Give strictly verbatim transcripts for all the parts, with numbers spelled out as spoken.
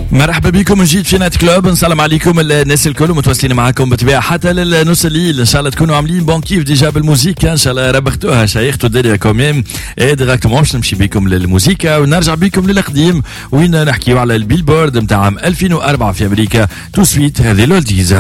مرحبا بكم من جديد في نايت كلوب. نسلم عليكم الناس الكل متواصلين معاكم بالطبيعه حتى للنص الليل. ان شاء الله تكونوا عاملين بون كيف ديجا بالموسيقى، ان شاء الله ربختوها شيختوا الدنيا كوميم. اي ديراكتومون باش نمشي بكم للموسيقى ونرجع بكم للقديم وين نحكيو على البيلبورد نتاع عام ألفين وأربعة في امريكا. تو سويت هذه الاولديز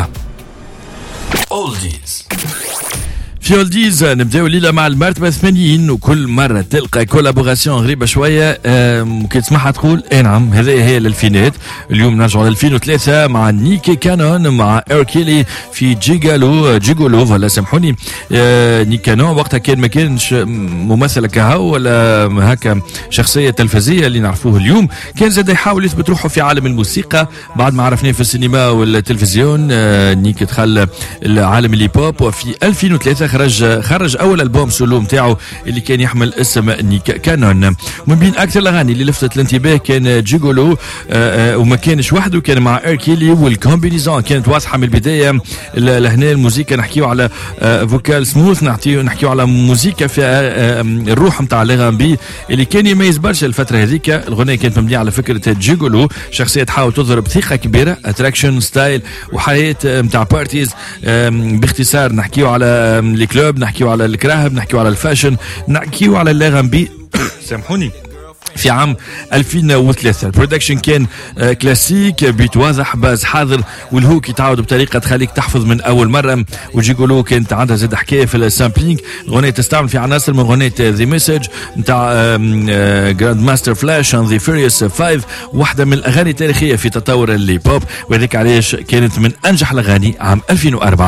اولديز في اولديز. نبداو الليله مع المرتبه ثمانين، وكل مره تلقى كولابوراسيون غريبه شويه كي تسمعها تقول اي نعم هذه هي الالفينات. اليوم نرجعوا ل ألفين وثلاثة مع نيكي كانون مع ايركيلي في جيجالو جيجولو ولا سامحوني نيكي كانون وقتها كان ما كانش ممثل كهو ولا هكا شخصيه تلفزيه اللي نعرفوه اليوم، كان زاد يحاول يثبت روحه في عالم الموسيقى بعد ما عرفناه في السينما والتلفزيون. نيكي دخل عالم الهيب وفي ألفين وثلاثة خرج خرج اول البوم سولو نتاعو اللي كان يحمل اسم نيك كانون. ومن بين اكثر الاغاني اللي لفتت الانتباه كان جيجولو، آآ وما كانش وحده، كان مع ايركيلي والكومبينيزون كانت واضحه من البدايه. لهنا الموسيقى نحكيو على فوكال سموث، نحكيو نحكيو على موسيقى فيها الروح نتاع الغامبي اللي كان يميز برشا الفتره هذيك. الغنيه كانت مبنيه على فكره جيجولو، شخصيه تحاول تضرب ثقه كبيره، اتراكشن ستايل وحياه نتاع بارتيز. باختصار نحكيو على كلوب، نحكيو على الكراهب، نحكيو على الفاشن، نحكيو على اللاغامبي سامحوني في عام ألفين وثلاثة. البرودكشن كان آه كلاسيك، بيت واضح، باز حاضر، والهوك يتعاود بطريقه تخليك تحفظ من اول مره. وجيجولو كانت عندها زاد حكايه في السامبلينج، الاغنيه تستعمل في عناصر من اغنيه ذا ميسج نتاع جراند ماستر فلاش اند ذا فيريوس فايف، واحده من الاغاني التاريخيه في تطور الهيب هوب، وذلك علاش كانت من انجح الاغاني عام ألفين وأربعة.